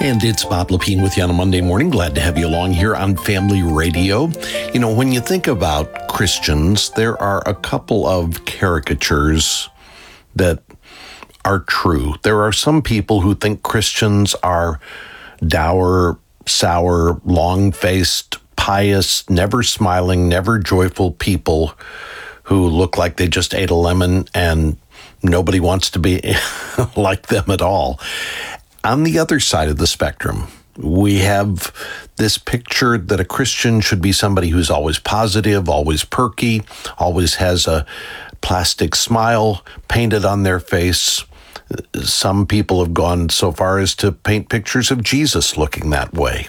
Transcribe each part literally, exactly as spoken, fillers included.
And it's Bob Lepine with you on a Monday morning. Glad to have you along here on Family Radio. You know, when you think about Christians, there are a couple of caricatures that are true. There are some people who think Christians are dour, sour, long-faced, pious, never smiling, never joyful people who look like they just ate a lemon and nobody wants to be like them at all. On the other side of the spectrum, we have this picture that a Christian should be somebody who's always positive, always perky, always has a plastic smile painted on their face. Some people have gone so far as to paint pictures of Jesus looking that way.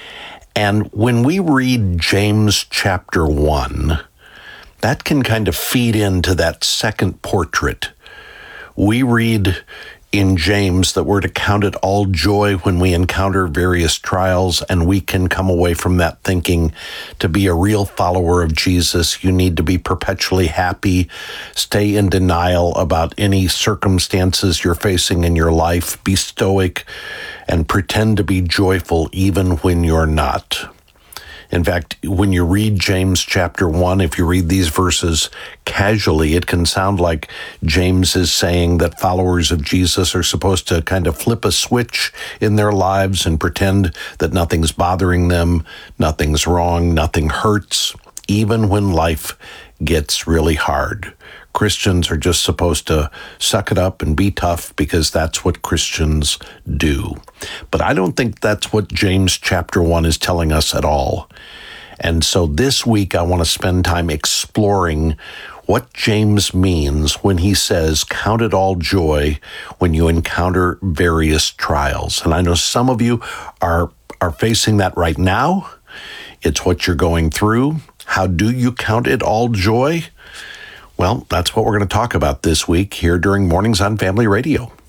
And when we read James chapter one, that can kind of feed into that second portrait. We read in James that we're to count it all joy when we encounter various trials, and we can come away from that thinking to be a real follower of Jesus, you need to be perpetually happy, stay in denial about any circumstances you're facing in your life, be stoic, and pretend to be joyful even when you're not. In fact, when you read James chapter one, if you read these verses casually, it can sound like James is saying that followers of Jesus are supposed to kind of flip a switch in their lives and pretend that nothing's bothering them, nothing's wrong, nothing hurts, even when life gets really hard. Christians are just supposed to suck it up and be tough because that's what Christians do. But I don't think that's what James chapter one is telling us at all. And so this week I want to spend time exploring what James means when he says, count it all joy when you encounter various trials. And I know some of you are, are facing that right now. It's what you're going through. How do you count it all joy? Well, that's what we're going to talk about this week here during Mornings on Family Radio.